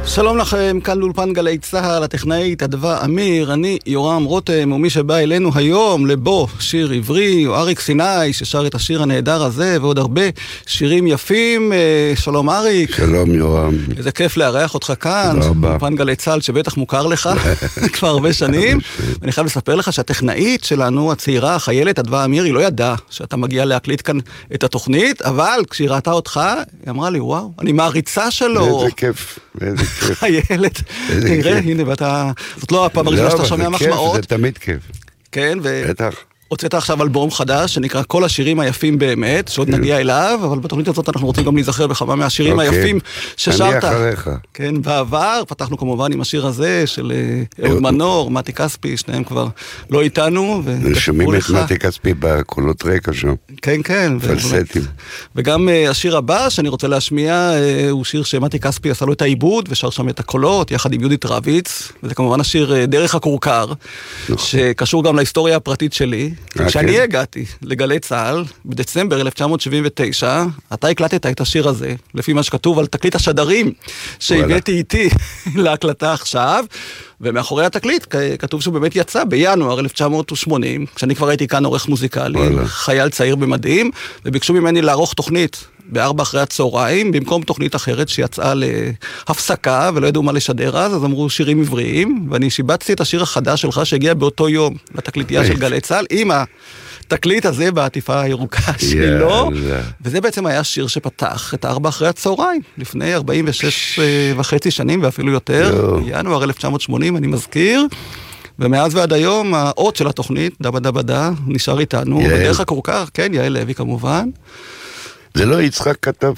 שלום לכם, כאן לאולפן גלי צהל, הטכנאית אדווה אמיר, אני יורם רותם, ומי שבא אלינו היום לבו שיר עברי, הוא אריק סיני ששר את השיר הנהדר הזה, ועוד הרבה שירים יפים. שלום אריק. שלום יורם. איזה כיף לארח אותך כאן, לאולפן גלי צהל שבטח מוכר לך כבר הרבה שנים. ואני חייב לספר לך שהטכנאית שלנו, הצעירה, החיילת אדווה אמיר, היא לא ידעה שאתה מגיע להקליט כאן את התוכנית, אבל כשהיא ראתה אותך, היא אמרה לי, וואו, אני מעריצה שלו. איזה כיף. חיילת, תראה, הנה, ואתה, זאת לא הפעם הראשונה שאתה שומע מחמאות. זה תמיד כיף. כן, בטח. הוצאת עכשיו אלבום חדש, שנקרא כל השירים היפים באמת, שעוד נגיע אליו, אבל בתוכנית הזאת אנחנו רוצים גם להיזכר בכמה מהשירים היפים ששרת. אני אחריך. כן, בעבר, פתחנו כמובן עם השיר הזה, של אהוד מנור, מתי כספי, שניהם כבר לא איתנו. שומעים את מתי כספי בקולות רקע שם. כן, כן. פלסטים. וגם השיר הבא שאני רוצה להשמיע, הוא שיר שמתי כספי עשה לו את העיבוד, ושר שם את הקולות, יחד עם יהודית רביץ, וזה כמובן השיר דרך הכורכר, שקשור גם להיסטוריה הפרטית שלי. כשאני הגעתי לגלי צהל, בדצמבר 1979, אתה הקלטת את השיר הזה, לפי מה שכתוב על תקליט השדרים, שהבאתי איתי להקלטה עכשיו, ומאחורי התקליט כתוב שהוא באמת יצא בינואר 1980, כשאני כבר הייתי כאן עורך מוזיקלי, חייל צעיר במדים, וביקשו ממני לערוך תוכנית ב4 אחרי הצהריים, במקום תוכנית אחרת שיצאה להפסקה, ולא ידעו מה לשדר אז אמרו שירים עבריים, ואני שיבצתי את השיר החדש שלך שהגיע באותו יום לתקליטייה של גלי צהל, עם התקליט הזה בעטיפה הירוקה שלו, וזה בעצם היה שיר שפתח את 4 אחרי הצהריים, לפני 46.5 שנים ואפילו יותר, ינואר 1980, אני מזכיר, ומאז ועד היום, האות של התוכנית, דבה דבה דה, נשאר איתנו, בדרך הכורכר, כן, יעל לוי כמובן. זה לא יצחק כתב,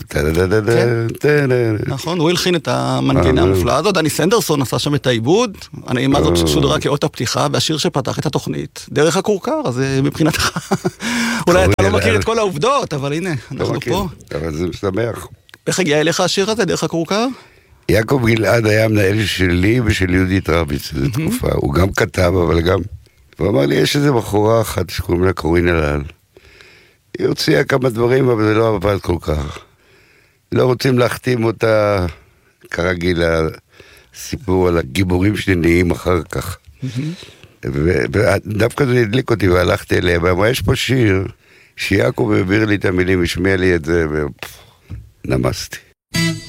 נכון, הוא הלחין את המנגינה המופלאה הזאת, דני סנדרסון עשה שם את העיבוד, הנעימה הזאת שודרה כאות הפתיחה, והשיר שפתח את התוכנית, דרך הכורכר, אז מבחינתך, אולי אתה לא מכיר את כל העובדות, אבל הנה, אנחנו פה. אבל זה משמח. איך הגיע אליך השיר הזה, דרך הכורכר? יעקב גלעד היה מנהל שלי ושל יהודית רביץ זו תקופה, הוא גם כתב, אבל גם, הוא אמר לי, יש איזו בחורה אחת שקוראים לה קורין אלעל, היא הוציאה כמה דברים, אבל זה לא עבד כל כך. לא רוצים להחתים אותה, כרגיל, הסיפור על הגיבורים שנהיים אחר כך. ודווקא זה הדליק אותי, והלכתי אליה, ואמרה, יש פה שיר, שיעקב העביר לי את המילים, השמיע לי את זה, ונמסתי.